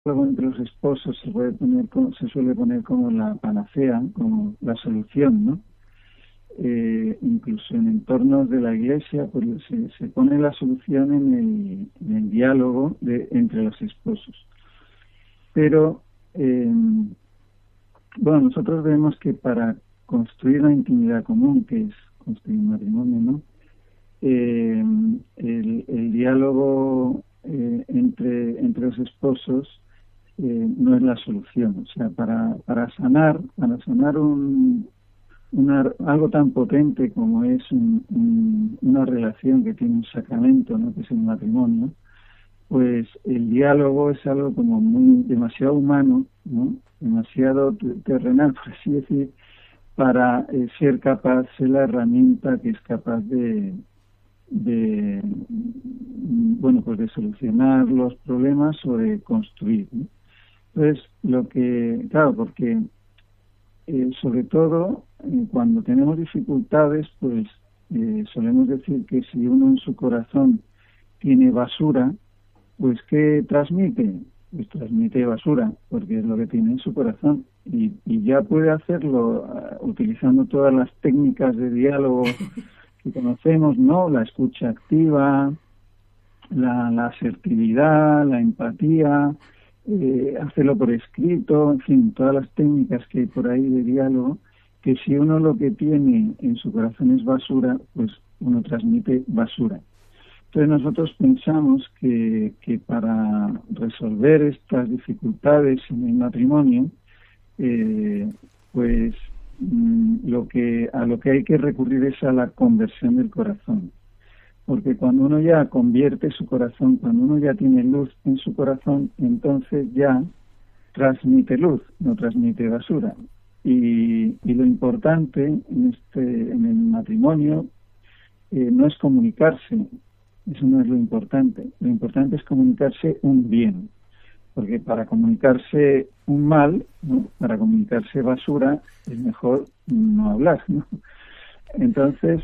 Luego entre los esposos se suele poner como la panacea, como la solución, ¿no? Incluso en entornos de la Iglesia, pues se pone la solución en el diálogo entre los esposos. Pero, bueno, nosotros vemos que para construir la intimidad común, que es construir un matrimonio, ¿no? El diálogo entre los esposos no es la solución. O sea, para sanar algo tan potente como es una relación que tiene un sacramento, ¿no? Que es el matrimonio, pues el diálogo es algo como demasiado humano, ¿no? Demasiado terrenal, por así decir, para ser la herramienta que es capaz bueno, pues de solucionar los problemas o de construir, ¿no? Entonces, claro, porque sobre todo cuando tenemos dificultades, pues solemos decir que si uno en su corazón tiene basura, pues ¿qué transmite? Pues transmite basura, porque es lo que tiene en su corazón. Y ya puede hacerlo utilizando todas las técnicas de diálogo que conocemos, ¿no? La escucha activa, la asertividad, la empatía, hacerlo por escrito, en fin, todas las técnicas que hay por ahí de diálogo, que si uno lo que tiene en su corazón es basura, pues uno transmite basura. Entonces nosotros pensamos que para resolver estas dificultades en el matrimonio, pues a lo que hay que recurrir es a la conversión del corazón. Porque cuando uno ya convierte su corazón, cuando uno ya tiene luz en su corazón, entonces ya transmite luz, no transmite basura. Y lo importante en el matrimonio no es comunicarse, eso no es lo importante es comunicarse un bien, porque para comunicarse un mal, ¿no? Para comunicarse basura, es mejor no hablar, ¿no? Entonces,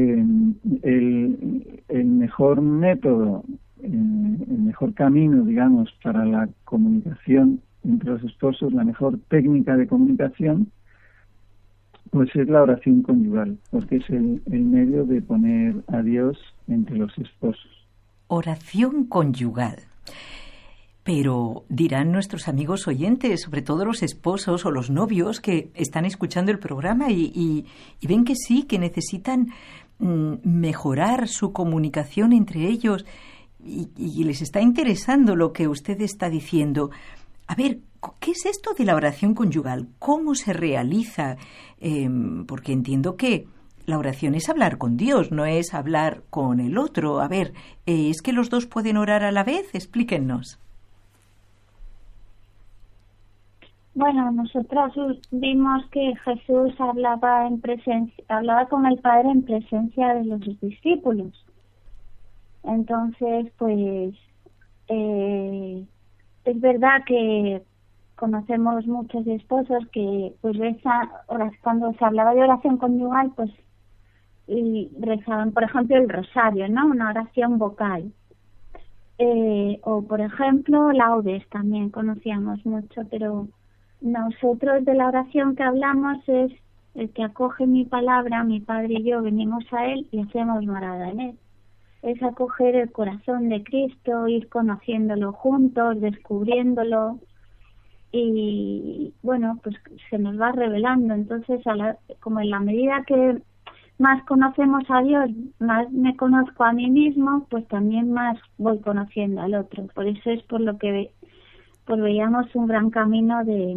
el mejor método, el mejor camino, digamos, para la comunicación entre los esposos, la mejor técnica de comunicación, pues es la oración conyugal, porque es el medio de poner a Dios entre los esposos. Oración conyugal. Pero dirán nuestros amigos oyentes, sobre todo los esposos o los novios que están escuchando el programa y ven que sí, que necesitan mejorar su comunicación entre ellos y les está interesando lo que usted está diciendo. A ver, ¿qué es esto de la oración conyugal? ¿Cómo se realiza? Porque entiendo que la oración es hablar con Dios, no es hablar con el otro. A ver, ¿es que los dos pueden orar a la vez? Explíquennos. Bueno, nosotros vimos que Jesús hablaba con el Padre en presencia de los discípulos. Entonces, pues, es verdad que conocemos muchos esposos que, pues, cuando se hablaba de oración conyugal, pues, y rezaban, por ejemplo, el rosario, ¿no? Una oración vocal. O, por ejemplo, laudes también conocíamos mucho, pero nosotros de la oración que hablamos es el que acoge mi palabra, mi Padre y yo venimos a Él y hacemos morada en Él. Es acoger el corazón de Cristo, ir conociéndolo juntos, descubriéndolo y, bueno, pues se nos va revelando. Entonces, como en la medida que más conocemos a Dios, más me conozco a mí mismo, pues también más voy conociendo al otro. Por eso es por lo que veíamos un gran camino de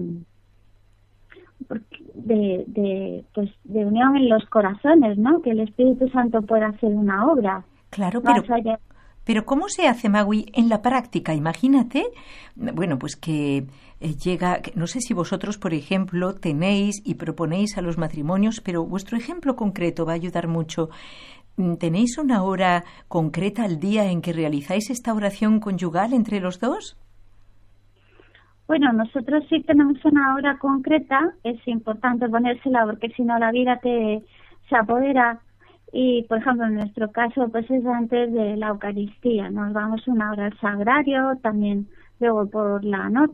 unión en los corazones, ¿no? Que el Espíritu Santo pueda hacer una obra. Claro, pero ¿cómo se hace, Magui, en la práctica? Imagínate, bueno, pues que llega, no sé si vosotros, por ejemplo, tenéis y proponéis a los matrimonios, pero vuestro ejemplo concreto va a ayudar mucho. ¿Tenéis una hora concreta al día en que realizáis esta oración conyugal entre los dos? Bueno, nosotros sí tenemos una hora concreta, es importante ponérsela porque si no la vida se apodera y, por ejemplo, en nuestro caso, pues es antes de la Eucaristía, nos vamos una hora al sagrario, también luego por la noche